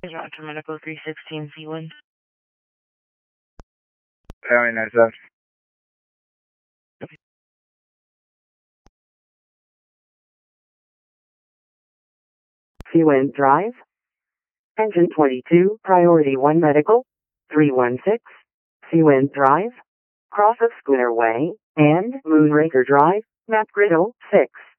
Roger Medical 316 Seawind. County 97. Seawind Drive. Engine 22, Priority 1 Medical, 316. Seawind Drive. Cross of Schooner Way, and Moonraker Drive, Map Grid 06.